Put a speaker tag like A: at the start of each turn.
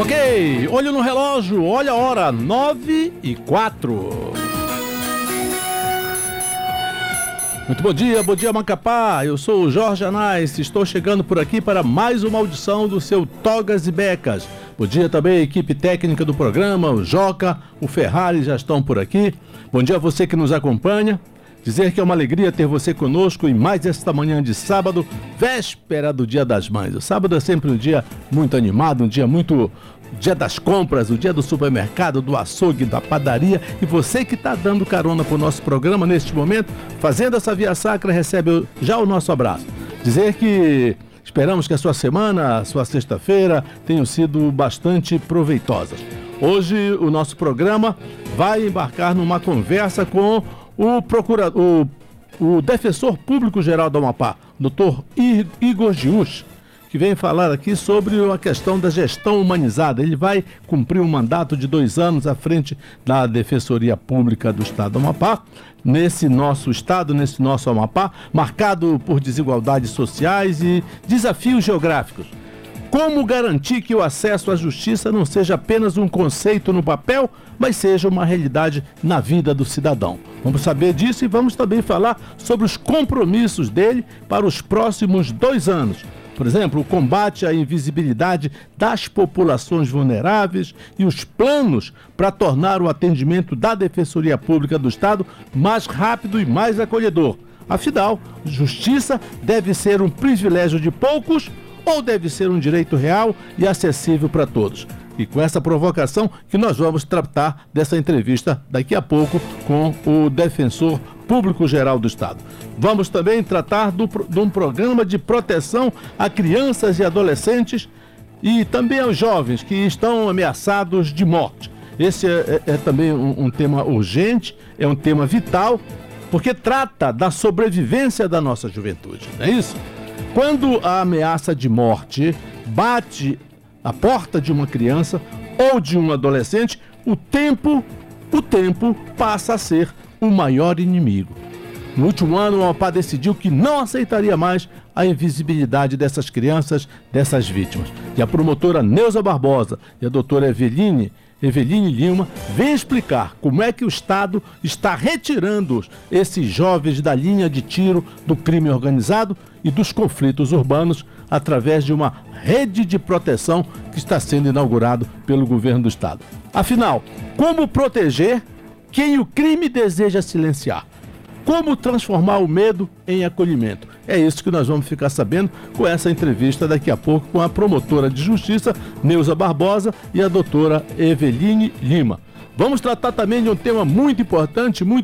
A: Ok, olho no relógio, olha a hora, 9h04. Muito bom dia Macapá, eu sou o Jorge Anais, estou chegando por aqui para mais uma audição do seu Togas e Becas. Bom dia também a equipe técnica do programa, o Joca, o Ferrari já estão por aqui. Bom dia a você que nos acompanha. Dizer que é uma alegria ter você conosco em mais esta manhã de sábado, véspera do Dia das Mães. O sábado é sempre um dia muito animado, um dia das compras, o dia do supermercado, do açougue, da padaria. E você que está dando carona para o nosso programa neste momento, fazendo essa via sacra, recebe já o nosso abraço. Dizer que esperamos que a sua semana, a sua sexta-feira, tenham sido bastante proveitosas. Hoje o nosso programa vai embarcar numa conversa com o defensor público-geral do Amapá, Dr. Igor Giuch, que vem falar aqui sobre a questão da gestão humanizada. Ele vai cumprir um mandato de 2 anos à frente da Defensoria Pública do Estado do Amapá, nesse nosso estado, nesse nosso Amapá, marcado por desigualdades sociais e desafios geográficos. Como garantir que o acesso à justiça não seja apenas um conceito no papel, mas seja uma realidade na vida do cidadão? Vamos saber disso e vamos também falar sobre os compromissos dele para os próximos 2 anos. Por exemplo, o combate à invisibilidade das populações vulneráveis e os planos para tornar o atendimento da Defensoria Pública do Estado mais rápido e mais acolhedor. Afinal, justiça deve ser um privilégio de poucos ou deve ser um direito real e acessível para todos? E com essa provocação que nós vamos tratar dessa entrevista daqui a pouco com o Defensor Público-Geral do Estado. Vamos também tratar de um programa de proteção a crianças e adolescentes e também aos jovens que estão ameaçados de morte. Esse é também um tema urgente, é um tema vital, porque trata da sobrevivência da nossa juventude, não é isso? Quando a ameaça de morte bate a porta de uma criança ou de um adolescente, o tempo passa a ser o maior inimigo. No último ano, o Amapá decidiu que não aceitaria mais a invisibilidade dessas crianças, dessas vítimas. E a promotora Neuza Barbosa e a doutora Eveline Lima vem explicar como é que o Estado está retirando esses jovens da linha de tiro do crime organizado e dos conflitos urbanos através de uma rede de proteção que está sendo inaugurado pelo governo do Estado. Afinal, como proteger quem o crime deseja silenciar? Como transformar o medo em acolhimento? É isso que nós vamos ficar sabendo com essa entrevista daqui a pouco com a promotora de justiça, Neuza Barbosa, e a doutora Eveline Lima. Vamos tratar também de um tema muito importante, muito